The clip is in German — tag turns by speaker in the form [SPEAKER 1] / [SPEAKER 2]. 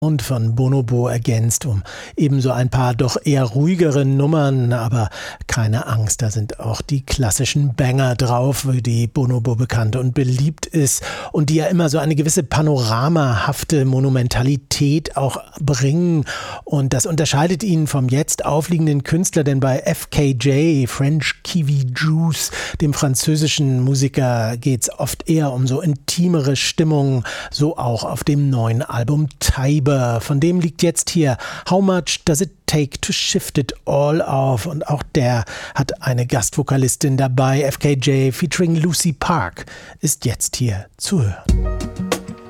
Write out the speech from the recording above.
[SPEAKER 1] Und von Bonobo ergänzt um ebenso ein paar doch eher ruhigere Nummern, aber keine Angst, da sind auch die klassischen Banger drauf, für die Bonobo bekannt und beliebt ist und die ja immer so eine gewisse panoramahafte Monumentalität auch bringen, und das unterscheidet ihn vom jetzt aufliegenden Künstler, denn bei FKJ, French Kiwi Juice, dem französischen Musiker, geht's oft eher um so intimere Stimmungen, so auch auf dem neuen Album Tiber. Von dem liegt jetzt hier How Much Does It Take to Shift It All auf, und auch der hat eine Gastvokalistin dabei. FKJ featuring Lucy Park ist jetzt hier zu hören.